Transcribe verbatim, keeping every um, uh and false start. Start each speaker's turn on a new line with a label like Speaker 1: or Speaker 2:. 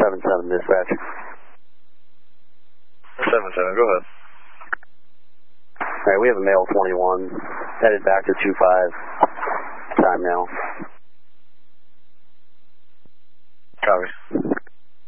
Speaker 1: seven seven, dispatch.
Speaker 2: seven seven, go ahead.
Speaker 1: Alright, we have a male twenty-one, headed back to two five, time now.